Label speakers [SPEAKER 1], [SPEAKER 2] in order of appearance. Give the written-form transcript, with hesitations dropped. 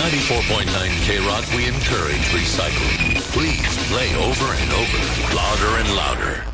[SPEAKER 1] 94.9 K-Rock, we encourage recycling. Please play over and over, louder and louder.